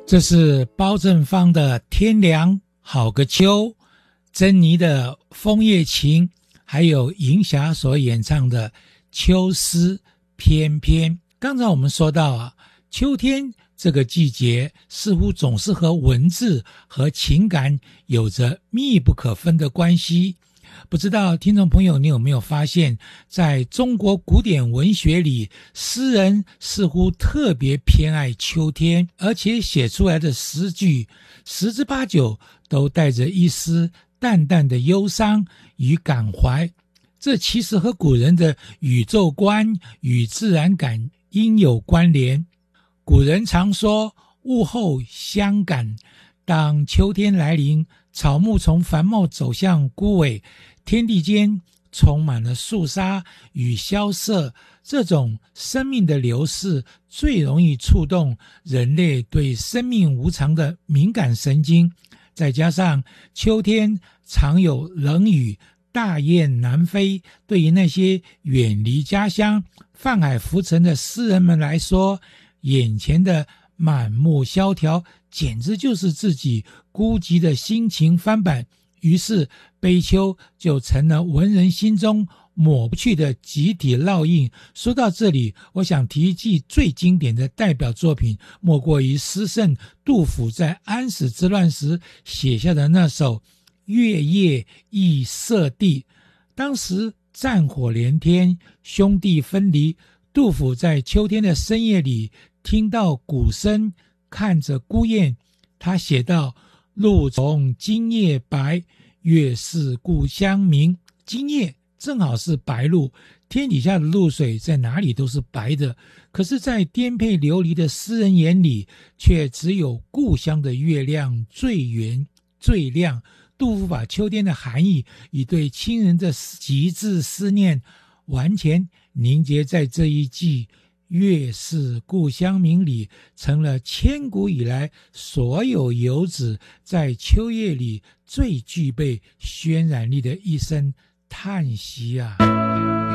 这是包正芳的《天凉好个秋》，珍妮的《枫叶情》，还有银霞所演唱的《秋思翩翩》。刚才我们说到啊，秋天这个季节似乎总是和文字和情感有着密不可分的关系。不知道听众朋友你有没有发现，在中国古典文学里，诗人似乎特别偏爱秋天，而且写出来的诗句十之八九都带着一丝淡淡的忧伤与感怀。这其实和古人的宇宙观与自然感应有关联。古人常说物候相感，当秋天来临，草木从繁茂走向枯萎，天地间充满了肃杀与萧瑟，这种生命的流逝最容易触动人类对生命无常的敏感神经。再加上秋天常有冷雨，大雁南飞，对于那些远离家乡泛海浮沉的诗人们来说，眼前的满目萧条简直就是自己孤寂的心情翻版，于是悲秋就成了文人心中抹不去的集体烙印。说到这里，我想提一记最经典的代表作品，莫过于诗圣杜甫在安史之乱时写下的那首《月夜忆舍弟》。当时战火连天，兄弟分离，杜甫在秋天的深夜里听到鼓声，看着孤雁，他写道：露从今夜白，月是故乡明。今夜正好是白露，天底下的露水在哪里都是白的，可是在颠沛流离的诗人眼里，却只有故乡的月亮最圆最亮。杜甫把秋天的含义与对亲人的极致思念完全凝结在这一句月是故乡明里，成了千古以来所有游子在秋夜里最具备渲染力的一声叹息啊。